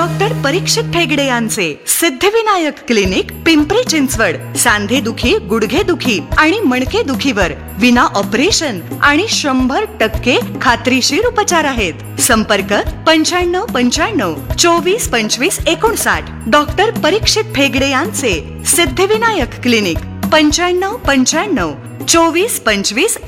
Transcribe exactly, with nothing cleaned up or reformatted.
Doctor परीक्षित ठेगडे यांचे Siddhivinayak clinic, Pimpri Chinchwad. सांधे दुखी, गुडघे दुखी आणि मणके दुखीवर विना ऑपरेशन आणि शंभर टक्के खात्रीशीर उपचार आहेत. संपर्क पंच्याण्णव पंच्याण्णव चोवीस पंचवीस एकोणसाठ. डॉक्टर परीक्षित ठेगडे यांचे सिद्धिविनायक क्लिनिक, पंच्याण्णव पंच्याण्णव चोवीस पंचवीस